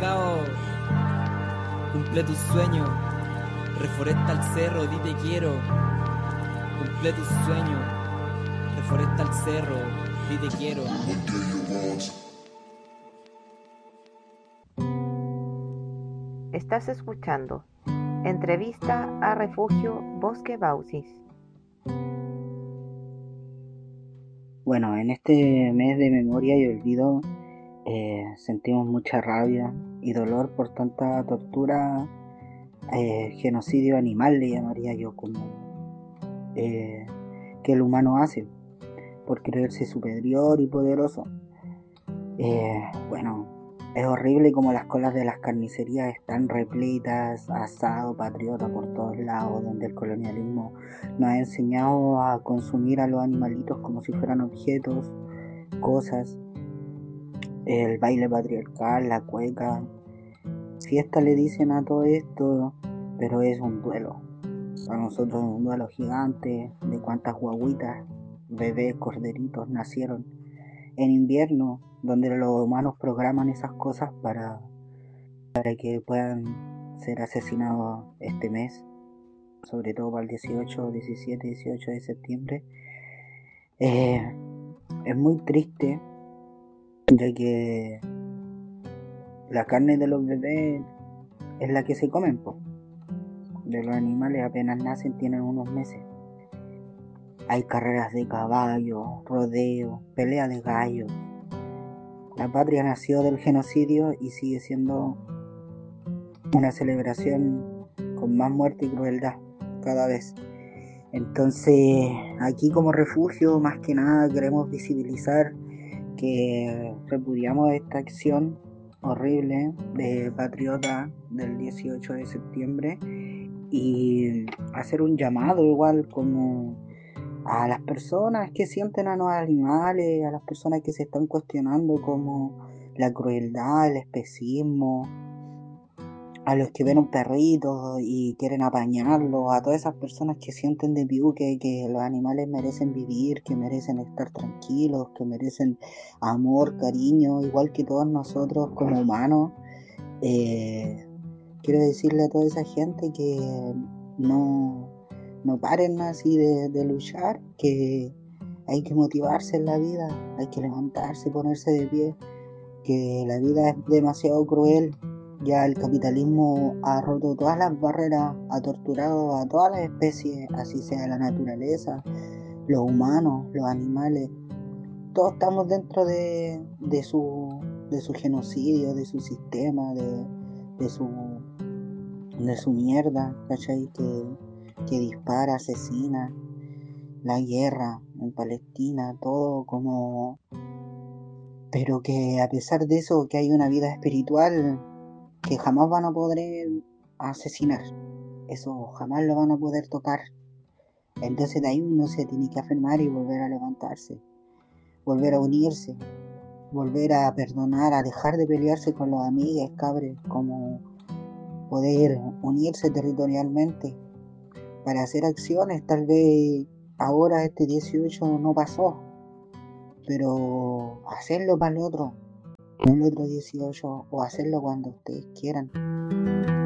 cabo. Cumple tu sueño, reforesta el cerro, di te quiero. Cumple tu sueño, reforesta el cerro, di te quiero. Estás escuchando Entrevista a Refugio Bosque Bausis. Bueno, en este mes de memoria y olvido sentimos mucha rabia y dolor por tanta tortura, genocidio animal le llamaría yo, como que el humano hace por creerse superior y poderoso. Bueno, es horrible como las colas de las carnicerías están repletas, asado patriota por todos lados, donde el colonialismo nos ha enseñado a consumir a los animalitos como si fueran objetos, cosas. El baile patriarcal, la cueca, fiesta le dicen a todo esto, pero es un duelo. Para nosotros es un duelo gigante de cuántas guaguitas, bebés, corderitos nacieron en invierno, donde los humanos programan esas cosas para que puedan ser asesinados este mes, sobre todo para el 18, 17, 18 de septiembre. Es muy triste, ya que la carne de los bebés es la que se comen, po. De los animales apenas nacen, tienen unos meses. Hay carreras de caballo, rodeo, pelea de gallos. La patria nació del genocidio y sigue siendo una celebración con más muerte y crueldad cada vez. Entonces, aquí como refugio, más que nada queremos visibilizar que repudiamos esta acción horrible de patriota del 18 de septiembre y hacer un llamado igual como a las personas que sienten a los animales, a las personas que se están cuestionando como la crueldad, el especismo, a los que ven un perrito y quieren apañarlo, a todas esas personas que sienten de vivo que los animales merecen vivir, que merecen estar tranquilos, que merecen amor, cariño, igual que todos nosotros como humanos. Quiero decirle a toda esa gente que no paren así de luchar, que hay que motivarse en la vida, hay que levantarse, ponerse de pie, que la vida es demasiado cruel. Ya el capitalismo ha roto todas las barreras, ha torturado a todas las especies, así sea la naturaleza, los humanos, los animales. Todos estamos dentro de su genocidio, de su sistema, de su mierda, ¿cachai? Que dispara, asesina, la guerra en Palestina, todo como... Pero que a pesar de eso, que hay una vida espiritual que jamás van a poder asesinar. Eso jamás lo van a poder tocar. Entonces de ahí uno se tiene que afirmar y volver a levantarse, volver a unirse, volver a perdonar, a dejar de pelearse con los amigos, cabres, como poder unirse territorialmente para hacer acciones. Tal vez ahora este 18 no pasó, pero hacerlo para el otro, no el otro 18, o hacerlo cuando ustedes quieran.